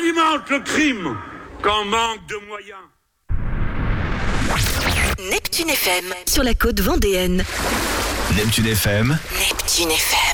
alimente le crime quand on manque de moyens. Neptune FM, sur la côte vendéenne. Neptune FM. Neptune FM.